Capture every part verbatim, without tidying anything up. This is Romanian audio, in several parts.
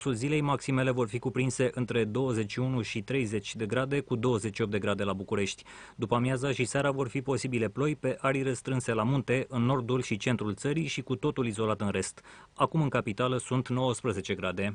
Zilei maximele vor fi cuprinse între douăzeci și unu și treizeci de grade, cu douăzeci și opt de grade la București. După amiaza și seara vor fi posibile ploi pe arii restrânse la munte, în nordul și centrul țării și cu totul izolat în rest. Acum în capitală sunt nouăsprezece grade.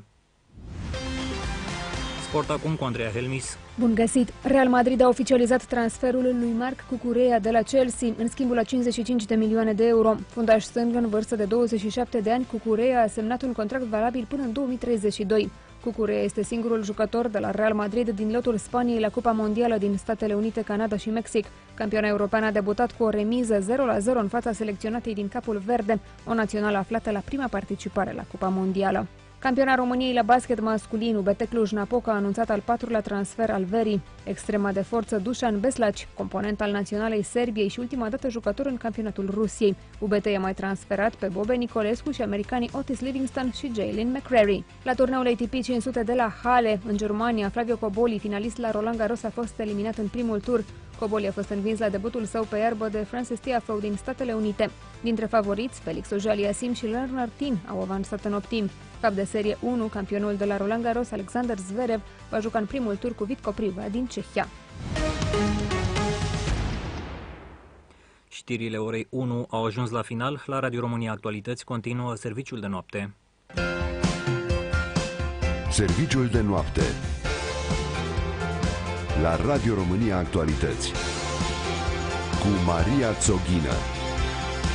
Sport acum cu Andreea Helmis. Bun găsit! Real Madrid a oficializat transferul lui Marc Cucurella de la Chelsea în schimbul la cincizeci și cinci de milioane de euro. Fundaș stâng în vârstă de douăzeci și șapte de ani, Cucurella a semnat un contract valabil până în două mii treizeci și doi. Cucurella este singurul jucător de la Real Madrid din lotul Spaniei la Cupa Mondială din Statele Unite, Canada și Mexic. Campioana europeană a debutat cu o remiză zero la zero în fața selecționatei din Capul Verde, o națională aflată la prima participare la Cupa Mondială. Campiona României la basket masculin, U B T Cluj-Napoca a anunțat al patrulea transfer al verii. Extrema de forță Dusan Beslaci, component al naționalei Serbiei și ultima dată jucător în campionatul Rusiei. U B T i-a mai transferat pe Bobe Nicolescu și americanii Otis Livingston și Jalen McCrary. La turneul A T P cinci sute de la Halle, în Germania, Flavio Cobolli, finalist la Roland Garros, a fost eliminat în primul tur. Cobolli a fost învins la debutul său pe iarbă de Frances Tiafoe din Statele Unite. Dintre favoriți, Felix Auger-Aliassime și Bernard Tin au avansat în optim. Cap de serie unu, campionul de la Roland Garros, Alexander Zverev, va juca în primul tur cu Vitko Priva din Cehia. Știrile orei unu au ajuns la final. La Radio România Actualități continuă serviciul de noapte. Serviciul de noapte la Radio România Actualități cu Maria Țoghină.